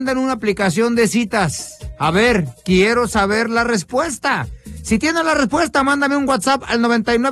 en una aplicación de citas. A ver, quiero saber la respuesta. Si tienes la respuesta, mándame un WhatsApp al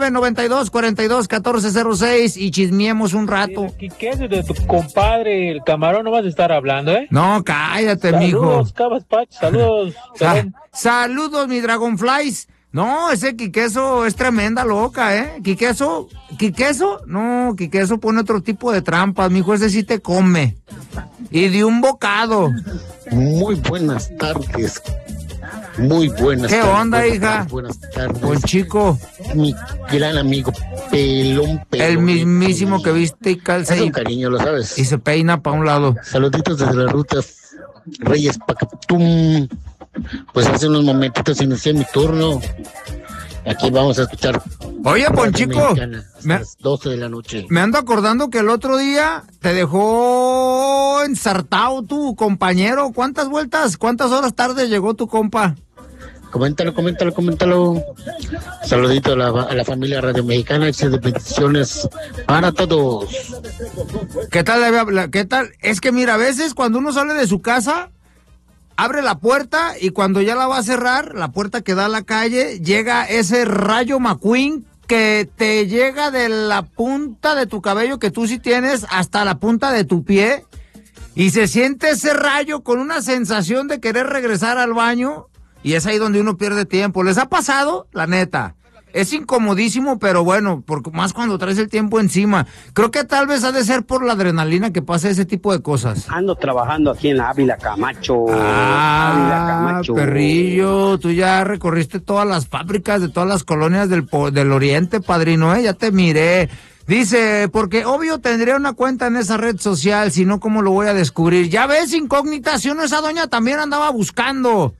9992421406 y chismeemos un rato. ¿Qué es de tu compadre, el camarón? No vas a estar hablando, ¿eh? No, cállate, mijo. Saludos, Cabas Pach, saludos. Saludos, mi Dragonflies. No, ese Quiqueso es tremenda loca, ¿eh? ¿Quiqueso? No, Quiqueso pone otro tipo de trampas, mijo, ese sí te come. Y de un bocado. Muy buenas tardes. Muy buenas tardes. ¿Qué onda, buenas hija? Tardes, buenas tardes. Buen chico. Mi gran amigo Pelón. El mismísimo que viste y calza. Es un cariño, lo sabes. Y se peina para un lado. Saluditos desde la ruta Reyes Pacatum. Pues hace unos momentitos inicié mi turno. Aquí vamos a escuchar. Oye, Ponchico, a las 12 de la noche. Me ando acordando que el otro día te dejó ensartado tu compañero. ¿Cuántas horas tarde llegó tu compa? Coméntalo. Saludito a la familia Radio Mexicana, éxito de peticiones para todos. ¿Qué tal? Es que mira, a veces cuando uno sale de su casa, abre la puerta y cuando ya la va a cerrar, la puerta que da a la calle, llega ese rayo McQueen que te llega de la punta de tu cabello, que tú sí tienes, hasta la punta de tu pie, y se siente ese rayo con una sensación de querer regresar al baño, y es ahí donde uno pierde tiempo. ¿Les ha pasado? La neta. Es incomodísimo, pero bueno, porque más cuando traes el tiempo encima. Creo que tal vez ha de ser por la adrenalina que pasa ese tipo de cosas. Ando trabajando aquí en la Ávila Camacho. Ávila Camacho. Perrillo, tú ya recorriste todas las fábricas de todas las colonias del oriente, padrino, ya te miré. Dice, porque obvio tendría una cuenta en esa red social, si no, ¿cómo lo voy a descubrir? Ya ves, incógnita, si uno, esa doña también andaba buscando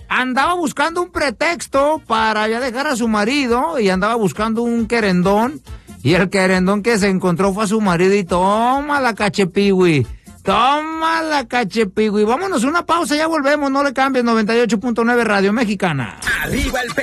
un pretexto para ya dejar a su marido y andaba buscando un querendón, y el querendón que se encontró fue a su marido y toma la cachepiwi. Vámonos una pausa, ya volvemos, no le cambies. 98.9 Radio Mexicana. Arriba el